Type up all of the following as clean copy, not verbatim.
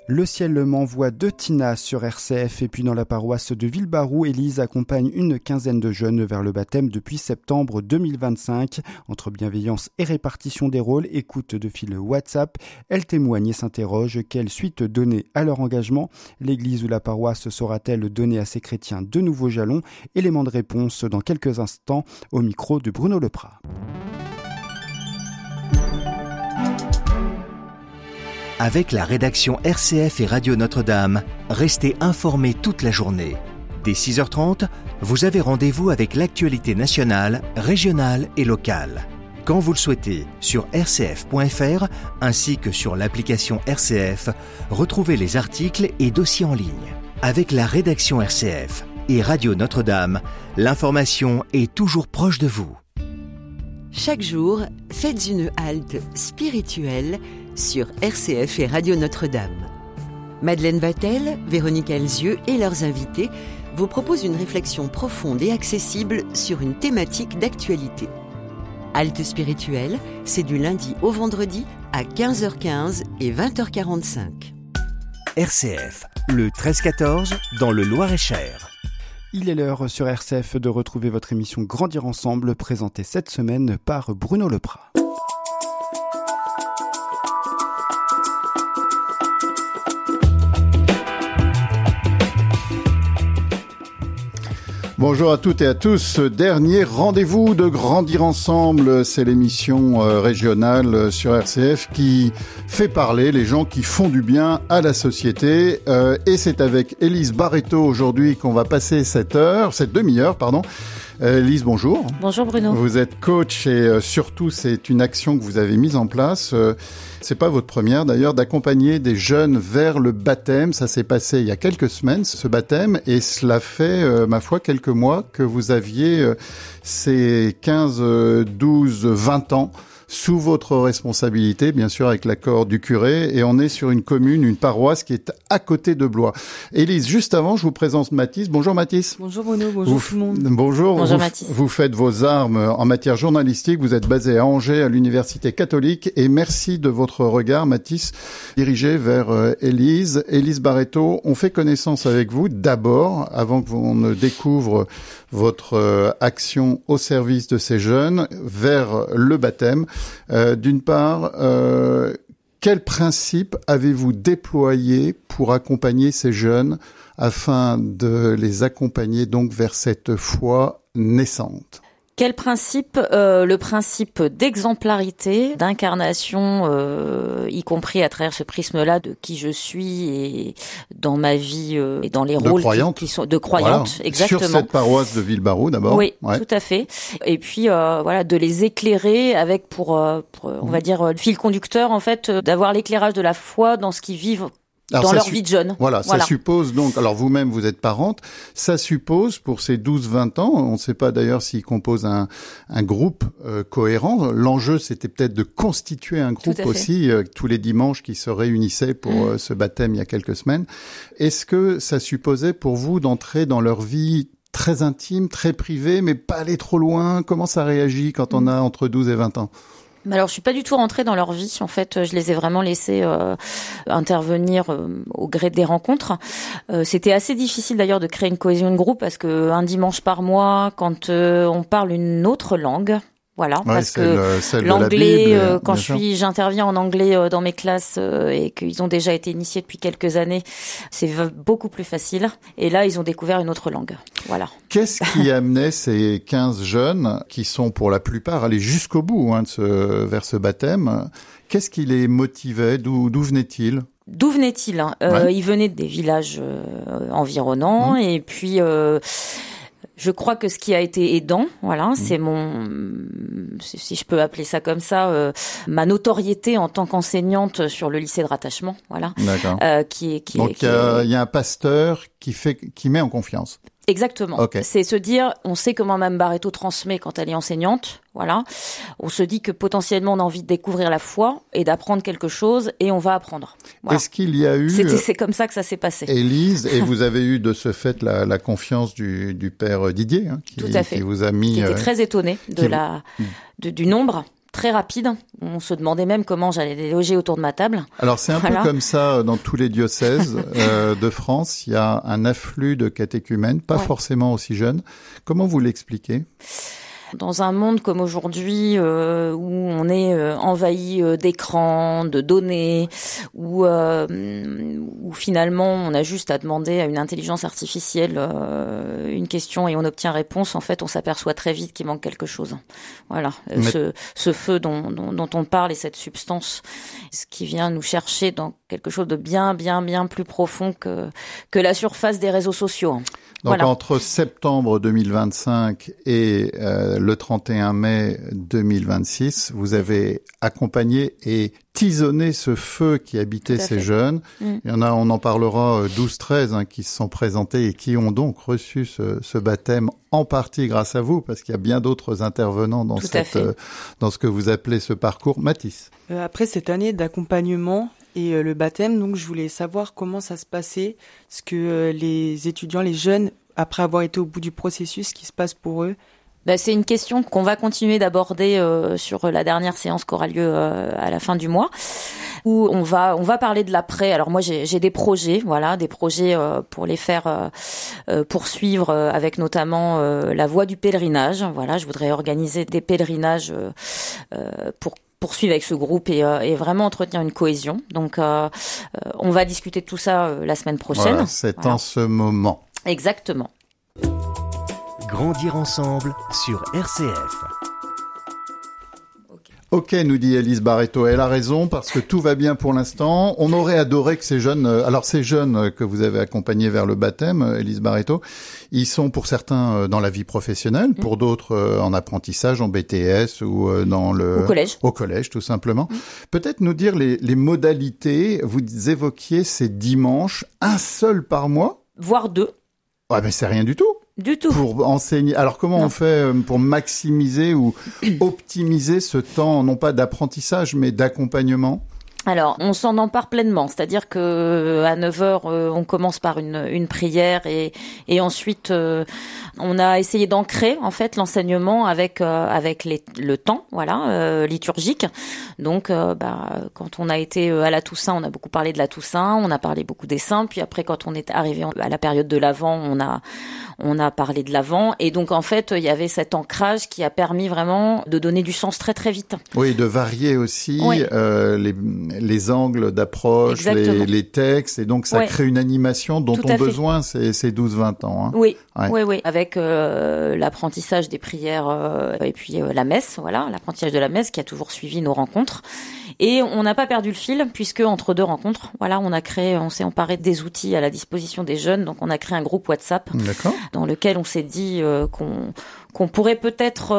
Le ciel m'envoie de Tina sur RCF et puis dans la paroisse de Villebarou, Élise accompagne une quinzaine de jeunes vers le baptême depuis septembre 2025. Entre bienveillance et répartition des rôles, écoute de fil WhatsApp, elle témoigne et s'interroge. Quelle suite donner à leur engagement? L'église ou la paroisse saura-t-elle donner à ces chrétiens de nouveaux jalons? Élément de réponse dans quelques instants au micro de Bruno Leprat. Avec la rédaction RCF et Radio Notre-Dame, restez informés toute la journée. Dès 6h30, vous avez rendez-vous avec l'actualité nationale, régionale et locale. Quand vous le souhaitez, sur rcf.fr ainsi que sur l'application RCF, retrouvez les articles et dossiers en ligne. Avec la rédaction RCF et Radio Notre-Dame, l'information est toujours proche de vous. Chaque jour, faites une halte spirituelle sur RCF et Radio Notre-Dame. Madeleine Vatel, Véronique Alzieux et leurs invités vous proposent une réflexion profonde et accessible sur une thématique d'actualité. Halte spirituelle, c'est du lundi au vendredi à 15h15 et 20h45. RCF, le 13-14 dans le Loir-et-Cher. Il est l'heure sur RCF de retrouver votre émission Grandir Ensemble, présentée cette semaine par Bruno Leprat. Bonjour à toutes et à tous. Dernier rendez-vous de Grandir Ensemble. C'est l'émission régionale sur RCF qui fait parler les gens qui font du bien à la société. Et c'est avec Élise Barreto aujourd'hui qu'on va passer cette demi-heure. Élise, bonjour. Bonjour Bruno. Vous êtes coach et surtout c'est une action que vous avez mise en place. C'est pas votre première d'ailleurs, d'accompagner des jeunes vers le baptême. Ça s'est passé il y a quelques semaines, ce baptême, et cela fait, ma foi, quelques mois que vous aviez ces 15, 12, 20 ans sous votre responsabilité, bien sûr avec l'accord du curé, et on est sur une commune, une paroisse qui est à côté de Blois. Élise, juste avant, je vous présente Mathis. Bonjour Mathis. Bonjour Bruno, bonjour tout le monde. Bonjour Mathis. Vous faites vos armes en matière journalistique, vous êtes basé à Angers, à l'Université catholique, et merci de votre regard, Mathis, dirigé vers Élise. Élise Barreto, on fait connaissance avec vous d'abord, avant qu'on ne découvre votre action au service de ces jeunes vers le baptême. D'une part, quel principe avez-vous déployé pour accompagner ces jeunes afin de les accompagner donc vers cette foi naissante? Quel principe? Le principe d'exemplarité, d'incarnation, y compris à travers ce prisme-là de qui je suis et dans ma vie et dans les rôles qui sont de croyante, voilà. Exactement. Sur cette paroisse de Villebarou d'abord. Oui, ouais. Tout à fait. Et puis de les éclairer avec pour on va dire le fil conducteur en fait, d'avoir l'éclairage de la foi dans ce qu'ils vivent. Dans leur vie de jeune. Voilà, ça suppose donc, alors vous-même vous êtes parente, ça suppose pour ces 12-20 ans, on ne sait pas d'ailleurs s'ils composent un groupe cohérent, l'enjeu c'était peut-être de constituer un groupe aussi, tous les dimanches qui se réunissaient pour ce baptême il y a quelques semaines. Est-ce que ça supposait pour vous d'entrer dans leur vie très intime, très privée, mais pas aller trop loin? Comment ça réagit quand on a entre 12 et 20 ans? Alors, je suis pas du tout rentrée dans leur vie. En fait, je les ai vraiment laissés intervenir au gré des rencontres. C'était assez difficile d'ailleurs de créer une cohésion de groupe parce que un dimanche par mois, quand on parle une autre langue, voilà, parce que l'anglais, quand j'interviens en anglais dans mes classes et qu'ils ont déjà été initiés depuis quelques années, c'est beaucoup plus facile. Et là, ils ont découvert une autre langue. Voilà. Qu'est-ce qui amenait ces 15 jeunes qui sont pour la plupart allés jusqu'au bout vers ce baptême? Qu'est-ce qui les motivait? D'où venaient-ils? D'où venaient-ils? Ils venaient des villages environnants et puis... je crois que ce qui a été aidant, c'est si je peux appeler ça comme ça, ma notoriété en tant qu'enseignante sur le lycée de rattachement, D'accord. Donc il y a un pasteur qui met en confiance. Exactement. Okay. C'est se dire, on sait comment Mme Barreto transmet quand elle est enseignante, On se dit que potentiellement on a envie de découvrir la foi et d'apprendre quelque chose et on va apprendre. Voilà. Est-ce qu'il y a eu... C'est comme ça que ça s'est passé. Élise, et vous avez eu de ce fait la confiance du père Didier, Tout à fait. qui vous a mis... Qui était très étonné du nombre très rapide. On se demandait même comment j'allais les loger autour de ma table. Alors c'est un peu comme ça dans tous les diocèses de France. Il y a un afflux de catéchumènes, pas forcément aussi jeunes. Comment vous l'expliquez ? Dans un monde comme aujourd'hui, où on est envahi d'écrans, de données, où finalement on a juste à demander à une intelligence artificielle une question et on obtient réponse, en fait on s'aperçoit très vite qu'il manque quelque chose. Voilà, ce feu dont on parle et cette substance, ce qui vient nous chercher dans quelque chose de bien plus profond que la surface des réseaux sociaux. Donc voilà. Entre septembre 2025 et le 31 mai 2026, vous avez accompagné et tisonné ce feu qui habitait ces jeunes. Il y en a, on en parlera, 12-13 qui se sont présentés et qui ont donc reçu ce baptême en partie grâce à vous, parce qu'il y a bien d'autres intervenants dans ce que vous appelez ce parcours. Mathis. Après cette année d'accompagnement et le baptême, donc je voulais savoir comment ça se passait, ce que les étudiants, les jeunes, après avoir été au bout du processus, ce qui se passe pour eux. C'est une question qu'on va continuer d'aborder sur la dernière séance qui aura lieu à la fin du mois, où on va parler de l'après. Alors moi j'ai des projets, pour les faire poursuivre avec notamment la voie du pèlerinage. Voilà, je voudrais organiser des pèlerinages pour poursuivre avec ce groupe et vraiment entretenir une cohésion. Donc on va discuter de tout ça la semaine prochaine. Voilà, c'est en ce moment. Exactement. Grandir ensemble sur RCF. Ok, nous dit Élise Barreto. Elle a raison, parce que tout va bien pour l'instant. On aurait adoré que ces jeunes que vous avez accompagnés vers le baptême, Élise Barreto, ils sont pour certains dans la vie professionnelle, pour d'autres en apprentissage, en BTS ou au collège tout simplement. Peut-être nous dire les modalités. Vous évoquiez ces dimanches, un seul par mois, voire 2. Ouais, mais c'est rien du tout. Du tout. Pour enseigner. Alors comment on fait pour maximiser ou optimiser ce temps, non pas d'apprentissage, mais d'accompagnement ? Alors, on s'en empare pleinement, c'est-à-dire que à 9h, on commence par une prière et ensuite on a essayé d'ancrer en fait l'enseignement avec le temps, liturgique. Donc quand on a été à la Toussaint, on a beaucoup parlé de la Toussaint, on a parlé beaucoup des saints, puis après quand on est arrivé à la période de l'Avent, on a parlé de l'Avent, et donc en fait, il y avait cet ancrage qui a permis vraiment de donner du sens très très vite. Oui, de varier aussi les angles d'approche, les textes, et donc ça crée une animation dont ont besoin ces 12-20 ans. Hein. Oui, avec l'apprentissage des prières et puis la messe, l'apprentissage de la messe qui a toujours suivi nos rencontres. Et on n'a pas perdu le fil, puisque entre deux rencontres, on s'est emparé des outils à la disposition des jeunes, donc on a créé un groupe WhatsApp. D'accord. Dans lequel on s'est dit qu'on pourrait peut-être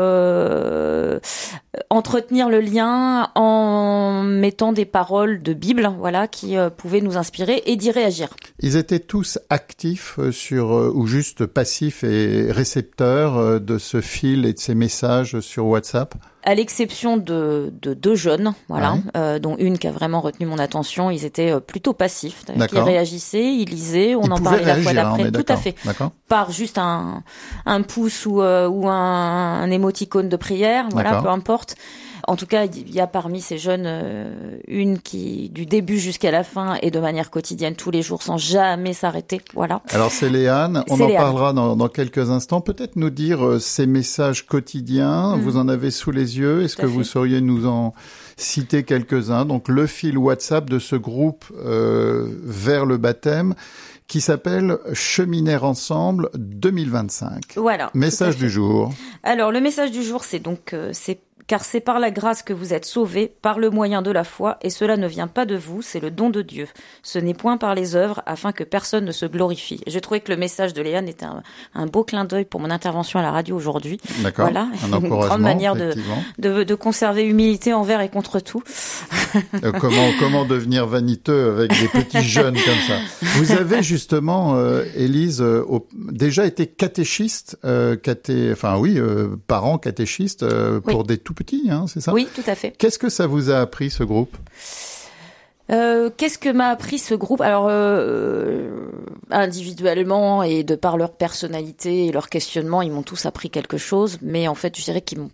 entretenir le lien en mettant des paroles de Bible, qui pouvaient nous inspirer et d'y réagir. Ils étaient tous actifs ou juste passifs et récepteurs de ce fil et de ces messages sur WhatsApp? À l'exception de 2 jeunes, dont une qui a vraiment retenu mon attention, ils étaient plutôt passifs. Ils réagissaient, ils lisaient, on en parlait la fois d'après. Tout à fait. D'accord. Par juste un pouce ou un émoticône de prière, peu importe. En tout cas, il y a parmi ces jeunes une qui, du début jusqu'à la fin, et de manière quotidienne, tous les jours, sans jamais s'arrêter. Voilà. Alors c'est Léane, on en parlera dans quelques instants. Peut-être nous dire ces messages quotidiens, vous en avez sous les yeux. Est-ce que vous sauriez nous en citer quelques-uns? Donc le fil WhatsApp de ce groupe vers le baptême, qui s'appelle Cheminer ensemble 2025. Voilà. Message du jour. Alors le message du jour, c'est donc car c'est par la grâce que vous êtes sauvés, par le moyen de la foi, et cela ne vient pas de vous, c'est le don de Dieu. Ce n'est point par les œuvres, afin que personne ne se glorifie. J'ai trouvé que le message de Léane était un beau clin d'œil pour mon intervention à la radio aujourd'hui. D'accord. Voilà, une grande manière de conserver humilité envers et contre tout. Comment devenir vaniteux avec des petits jeunes comme ça. Vous avez justement, Élise, déjà été catéchiste, parents catéchistes pour des tout petits, c'est ça? Oui, tout à fait. Qu'est-ce que ça vous a appris, ce groupe? Qu'est-ce que m'a appris ce groupe? Alors, individuellement et de par leur personnalité et leur questionnement, ils m'ont tous appris quelque chose, mais en fait, je dirais qu'ils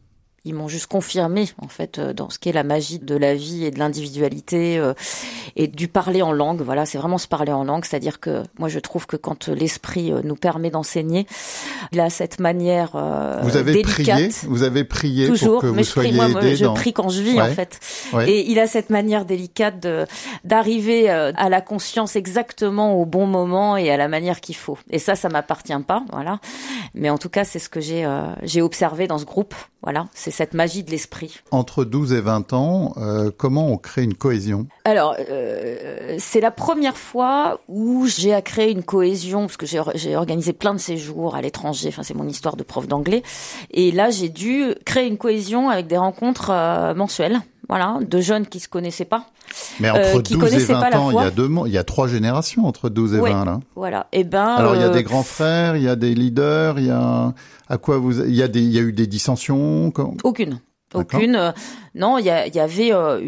Ils m'ont juste confirmé, en fait, dans ce qu'est la magie de la vie et de l'individualité et du parler en langue. Voilà, c'est vraiment se parler en langue. C'est-à-dire que moi, je trouve que quand l'esprit nous permet d'enseigner, il a cette manière vous avez délicate. Vous avez prié toujours, pour que vous soyez aidés je prie quand je vis, en fait. Ouais. Et il a cette manière délicate d'arriver à la conscience exactement au bon moment et à la manière qu'il faut. Et ça m'appartient pas, voilà. Mais en tout cas, c'est ce que j'ai observé dans ce groupe. Voilà, c'est cette magie de l'esprit. Entre 12 et 20 ans, comment on crée une cohésion ? Alors, c'est la première fois où j'ai à créer une cohésion, parce que j'ai organisé plein de séjours à l'étranger, enfin c'est mon histoire de prof d'anglais, et là j'ai dû créer une cohésion avec des rencontres mensuelles, voilà, de jeunes qui se connaissaient pas. Mais entre 12 et 20 ans, il y a 3 générations entre 12 et 20 là. Voilà. Et ben. Alors il y a des grands frères, il y a des leaders, il y a il y a eu des dissensions. Aucune. Non, il y avait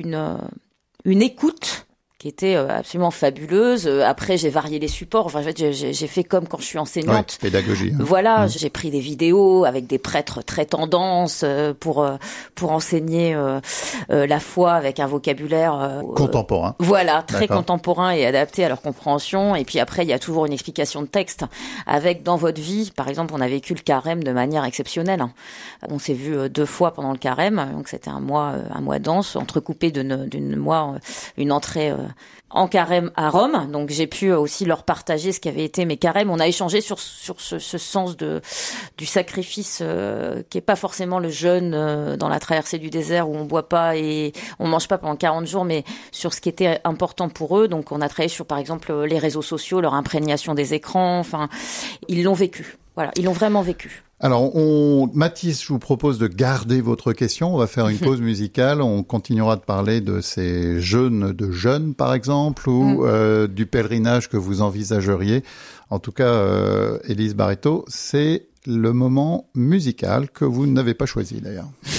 une écoute qui était absolument fabuleuse. Après, j'ai varié les supports. Enfin, en fait, j'ai fait comme quand je suis enseignante. Ouais, pédagogie. Hein. Voilà, j'ai pris des vidéos avec des prêtres très tendances pour enseigner la foi avec un vocabulaire contemporain. Voilà, très contemporain et adapté à leur compréhension. Et puis après, il y a toujours une explication de texte avec dans votre vie. Par exemple, on a vécu le carême de manière exceptionnelle. On s'est vu 2 fois pendant le carême, donc c'était un mois dense, entrecoupé une entrée en carême à Rome, donc j'ai pu aussi leur partager ce qu'avaient été mes carèmes. On a échangé sur ce sens du sacrifice qui est pas forcément le jeûne dans la traversée du désert où on boit pas et on mange pas pendant 40 jours, mais sur ce qui était important pour eux. Donc on a travaillé sur par exemple les réseaux sociaux, leur imprégnation des écrans. Enfin, ils l'ont vécu. Voilà, ils l'ont vraiment vécu. Alors, Mathis, je vous propose de garder votre question. On va faire une pause musicale. On continuera de parler de ces jeûnes de jeunes, par exemple, ou du pèlerinage que vous envisageriez. En tout cas, Élise Barreto, c'est le moment musical que vous n'avez pas choisi, d'ailleurs.